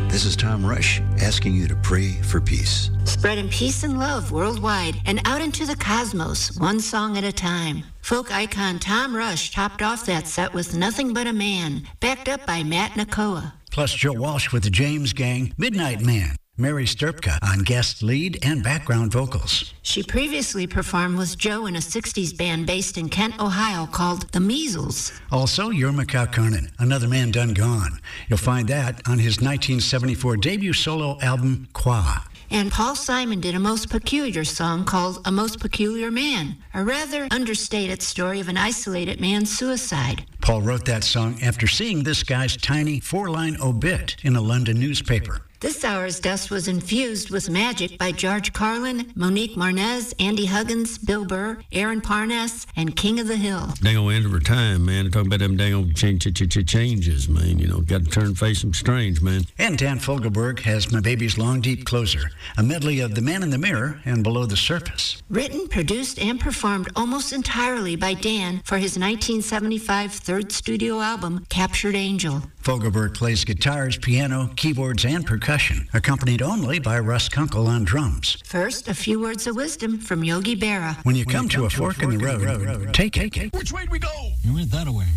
This is Tom Rush asking you to pray for peace. Spreading peace and love worldwide and out into the cosmos, one song at a time. Folk icon Tom Rush topped off that set with Nothing But a Man, backed up by Matt Nakoa. Plus Joe Walsh with the James Gang, Midnight Man. Mary Sturpka on guest lead and background vocals. She previously performed with Joe in a 60s band based in Kent, Ohio called The Measles. Also, Jorma Kaukonen, Another Man Done Gone. You'll find that on his 1974 debut solo album, Qua. And Paul Simon did a most peculiar song called A Most Peculiar Man, a rather understated story of an isolated man's suicide. Paul wrote that song after seeing this guy's tiny 4-line obit in a London newspaper. This hour's dust was infused with magic by George Carlin, Monique Marnez, Andy Huggins, Bill Burr, Aaron Parnas, and King of the Hill. Dang on end of her time, man. They're talking about them dang on changes, man. You know, got to turn face them strange, man. And Dan Fogelberg has My Baby's Long Deep Closer, a medley of The Man in the Mirror and Below the Surface. Written, produced, and performed almost entirely by Dan for his 1975 third studio album, Captured Angel. Fogelberg plays guitars, piano, keyboards, and percussion, accompanied only by Russ Kunkel on drums. First, a few words of wisdom from Yogi Berra. When you come to a fork in the road, take it. Which way do we go? You went that way.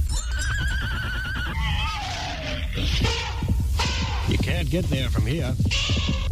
You can't get there from here.